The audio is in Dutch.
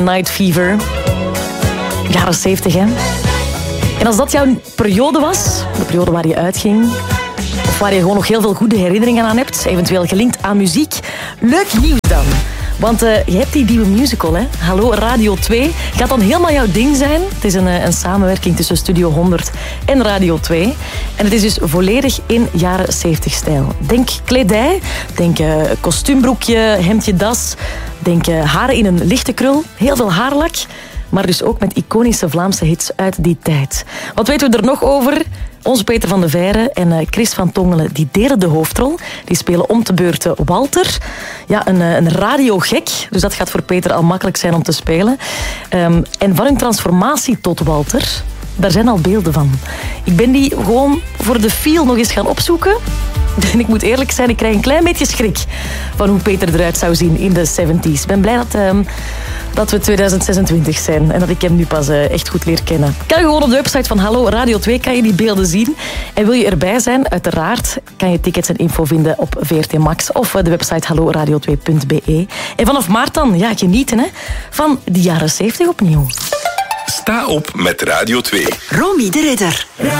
Night Fever. Jaren 70, hè. En als dat jouw periode was, de periode waar je uitging, of waar je gewoon nog heel veel goede herinneringen aan hebt, eventueel gelinkt aan muziek, leuk nieuws dan. Want je hebt die nieuwe musical, hè? Hallo Radio 2. Gaat dan helemaal jouw ding zijn. Het is een samenwerking tussen Studio 100 en Radio 2. En het is dus volledig in jaren 70-stijl. Denk kledij, denk kostuumbroekje, hemdje, das. Denk haren in een lichte krul, heel veel haarlak. Maar dus ook met iconische Vlaamse hits uit die tijd. Wat weten we er nog over? Onze Peter van de Veire en Chris van Tongelen die delen de hoofdrol. Die spelen om te beurten Walter. Ja, een radiogek. Dus dat gaat voor Peter al makkelijk zijn om te spelen. En van hun transformatie tot Walter, daar zijn al beelden van. Ik ben die gewoon voor de feel nog eens gaan opzoeken. En ik moet eerlijk zijn, ik krijg een klein beetje schrik van hoe Peter eruit zou zien in de 70s. Ik ben blij dat we 2026 zijn en dat ik hem nu pas echt goed leer kennen. Kan je gewoon op de website van Hallo Radio 2 kan je die beelden zien. En wil je erbij zijn, uiteraard kan je tickets en info vinden op VRT Max of de website halloradio2.be. En vanaf maart dan, ja, genieten hè, van de jaren 70 opnieuw. Sta op met Radio 2. Romy de Ridder.